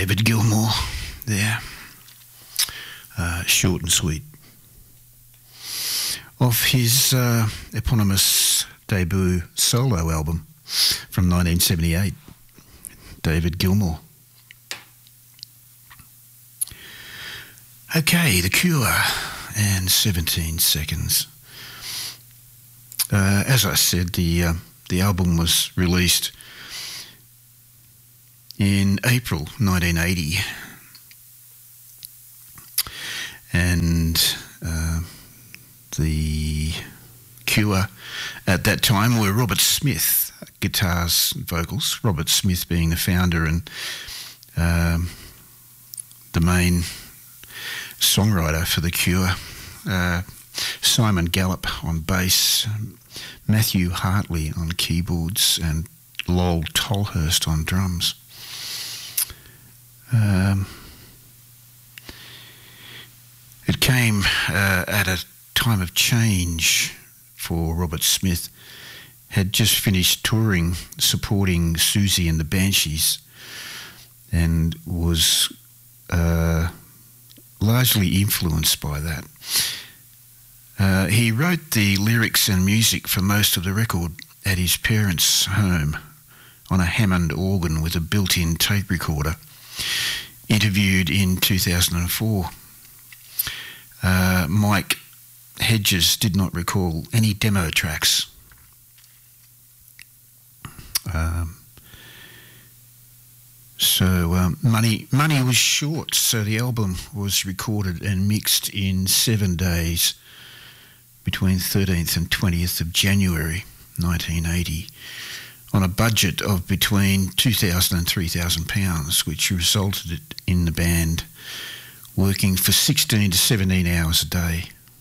David Gilmour there. Short and sweet. Off his eponymous debut solo album from 1978, David Gilmour. Okay, The Cure and 17 Seconds. As I said, the album was released in April 1980, and the Cure at that time were Robert Smith, guitars and vocals, Robert Smith being the founder and the main songwriter for the Cure, Simon Gallup on bass, Matthew Hartley on keyboards, and Lol Tolhurst on drums. It came at a time of change for Robert Smith. Had just finished touring, supporting Susie and the Banshees, and was largely influenced by that. He wrote the lyrics and music for most of the record at his parents' home on a Hammond organ with a built-in tape recorder. Interviewed in 2004, Mike Hedges did not recall any demo tracks. Money was short, so the album was recorded and mixed in 7 days between 13th and 20th of January 1980 on a budget of between £2,000 and £3,000, which resulted in the band working for 16 to 17 hours a day.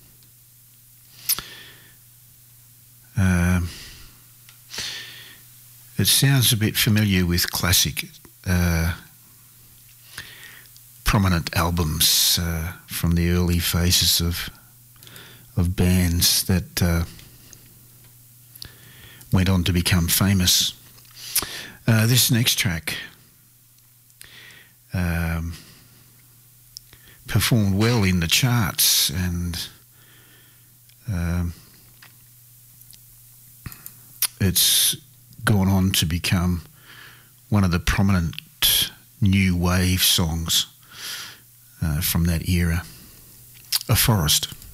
It sounds a bit familiar with classic prominent albums from the early phases of bands that went on to become famous. This next track performed well in the charts, and it's gone on to become one of the prominent new wave songs from that era. A Forest.